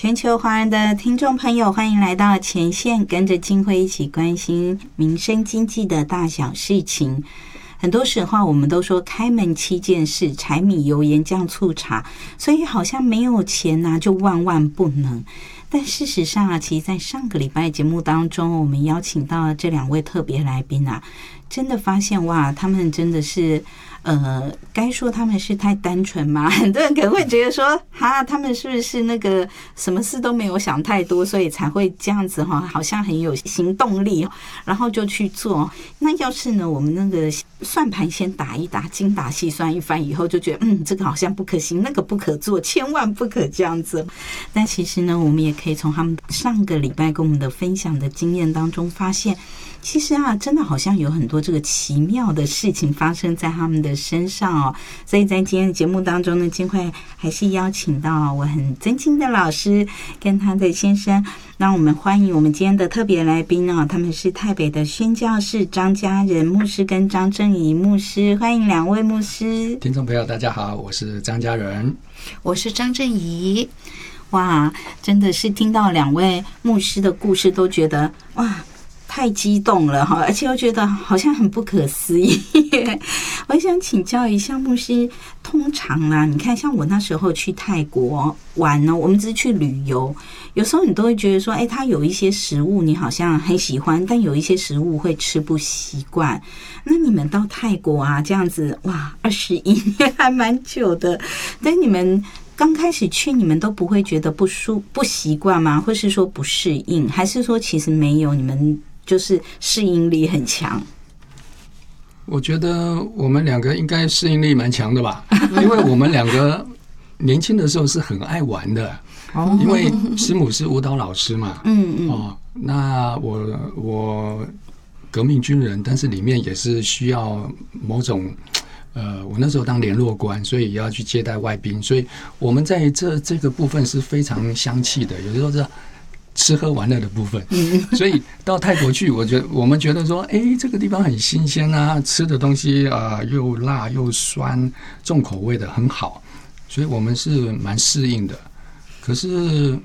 全球华人的听众朋友，欢迎来到前线，跟着金慧一起关心民生经济的大小事情。很多时候我们都说开门7件事，柴米油盐酱醋茶，所以好像没有钱啊就万万不能。但事实上啊，其实在上个礼拜节目当中，我们邀请到这2位特别来宾啊，真的发现哇，他们真的是该说他们是太单纯吗？很多人可能会觉得说，哈，他们是不是那个什么事都没有想太多，所以才会这样子哈，好像很有行动力，然后就去做。那要是呢，我们那个算盘先打一打，精打细算一番以后，就觉得这个好像不可行，那个不可做，千万不可这样子。但其实呢，我们也可以从他们上个礼拜跟我们的分享的经验当中发现，其实啊，真的好像有很多这个奇妙的事情发生在他们的身上哦。所以在今天的节目当中呢，金慧还是邀请到我很尊敬的老师跟他的先生，让我们欢迎我们今天的特别来宾哦，他们是台北的宣教士张家仁牧师跟张正仪牧师，欢迎2位牧师。 听众朋友大家好，我是张家仁， 我是张正仪。哇，真的是听到2位牧师的故事都觉得哇太激动了哈，而且又觉得好像很不可思议。我想请教一下牧师，通常啊，你看像我那时候去泰国玩呢，我们只是去旅游，有时候你都会觉得说，它有一些食物你好像很喜欢，但有一些食物会吃不习惯。那你们到泰国啊，这样子哇，21年还蛮久的，但你们刚开始去，你们都不会觉得不习惯吗？或是说不适应，还是说其实没有，你们就是适应力很强？ 我觉得我们2个应该适应力蛮强的吧，因为我们2个年轻的时候是很爱玩的，因为师母是舞蹈老师嘛，那我革命军人，但是里面也是需要某种我那时候当联络官，所以也要去接待外宾，所以我们在这个部分是非常相契的，有时候是吃喝玩乐的部分。所以到泰国去，我们觉得说，这个地方很新鲜啊，吃的东西又辣又酸，重口味的很好，所以我们是蛮适应的。可是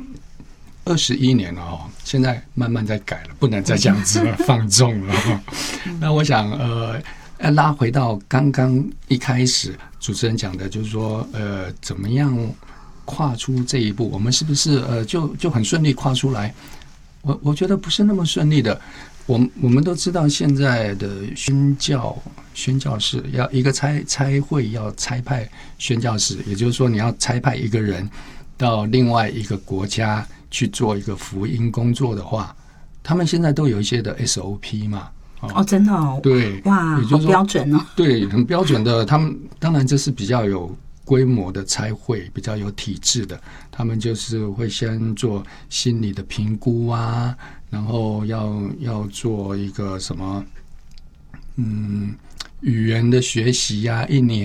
21年了现在慢慢在改了，不能再这样子放纵了。那我想拉回到刚刚一开始主持人讲的，就是说怎么样跨出这一步，我们是不是就很顺利跨出来？我觉得不是那么顺利的。我们都知道现在的宣教士要一个差会要差派宣教士，也就是说你要差派一个人到另外一个国家去做一个福音工作的话，他们现在都有一些的 SOP 嘛。 真的哦， 对， 哇，好标准哦， 对，很标准的。他们当然这是比较有规模的差会，比较有体制的，他们就是会先做心理的评估啊，然后要做一个什么语言的学习啊，1年